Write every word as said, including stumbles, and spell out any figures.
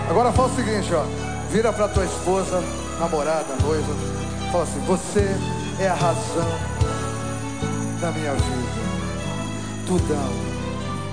Agora fala o seguinte, ó. Vira pra tua esposa, namorada, noiva. Fala assim: você é a razão da minha vida. Tudão.